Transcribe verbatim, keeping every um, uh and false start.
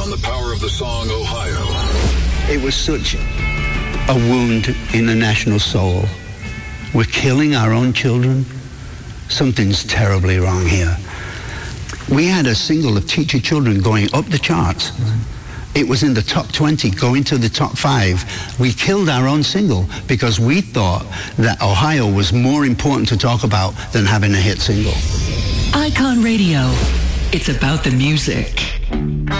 on the power of the song Ohio. It was such a wound in the national soul. We're killing our own children. Something's terribly wrong here. We had a single of Teach Your Children going up the charts. It was in the top twenty, going to the top five. We killed our own single because we thought that Ohio was more important to talk about than having a hit single. Icon Radio. It's about the music.